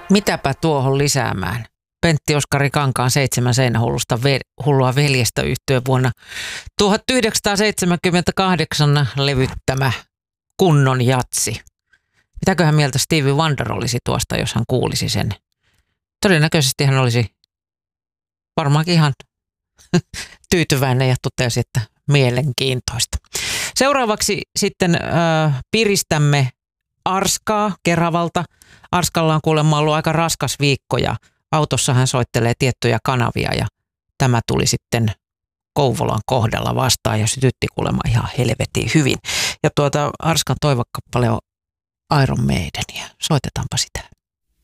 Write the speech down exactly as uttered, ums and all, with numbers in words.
Mitäpä tuohon lisäämään? Pentti Oskari Kankaan Seitsemän seinähullusta ve- hullua veljestä yhtyö vuonna tuhatyhdeksänsataaseitsemänkymmentäkahdeksan levyttämä kunnon jatsi. Mitäköhän mieltä Stevie Wonder olisi tuosta, jos hän kuulisi sen? Todennäköisesti hän olisi varmaankin ihan tyytyväinen ja totesi, että mielenkiintoista. Seuraavaksi sitten äh, piristämme Arskaa Keravalta. Arskalla on kuulemma ollut aika raskas viikko ja autossa hän soittelee tiettyjä kanavia ja tämä tuli sitten Kouvolan kohdalla vastaan ja sytytti kuulemma ihan helvetin hyvin. Ja tuota Arskan toivokappale on Iron Maidenia. Soitetaanpa sitä.